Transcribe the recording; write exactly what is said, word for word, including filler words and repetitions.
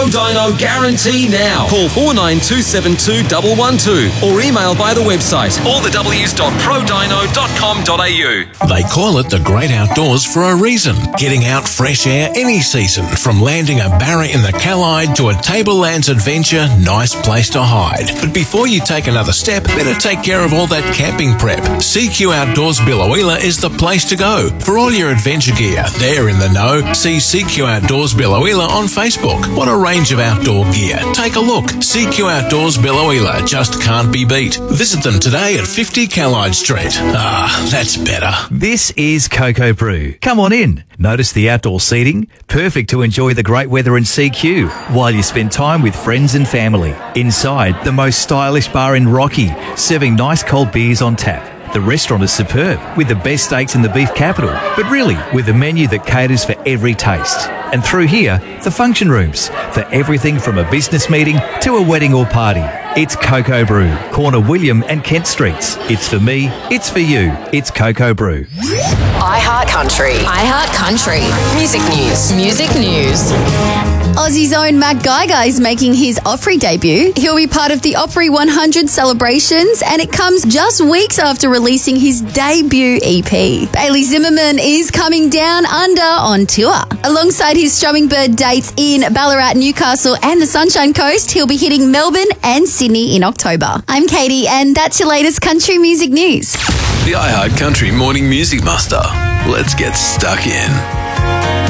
Dyno guarantee now. Call four nine two seven two one one two or email by the website all the w s dot pro dyno dot com dot a u. They call it the great outdoors for a reason. Getting out fresh air any season, from landing a barra in the Callide to a Tablelands adventure, nice place to hide. But before you take another step, better take care of all that camping prep. C Q Outdoors Biloela is the place to go. For all your adventure gear, they're in the know. See C Q Outdoors Biloela on Facebook. What a range of outdoor gear. Take a look. C Q Outdoors Biloela just can't be beat. Visit them today at fifty Callide Street. Ah, that's better. This is Cocoa Brew. Come on in. Notice the outdoor seating? Perfect to enjoy the great weather in C Q while you spend time with friends and family. Inside, the most stylish bar in Rocky, serving nice cold beers on tap. The restaurant is superb, with the best steaks in the beef capital, but really with a menu that caters for every taste. And through here, the function rooms, for everything from a business meeting to a wedding or party. It's Cocoa Brew, corner William and Kent Streets. It's for me, it's for you, it's Cocoa Brew. iHeart Country. iHeart Country. Music news. Music news. Aussie's own Matt Geiger is making his Opry debut. He'll be part of the Opry one hundred celebrations, and it comes just weeks after releasing his debut E P. Bailey Zimmerman is coming down under on tour. Alongside his Strumming Bird dates in Ballarat, Newcastle and the Sunshine Coast, he'll be hitting Melbourne and Sydney in October. I'm Katie, and that's your latest country music news. The iHeart Country Morning Music Muster. Let's get stuck in.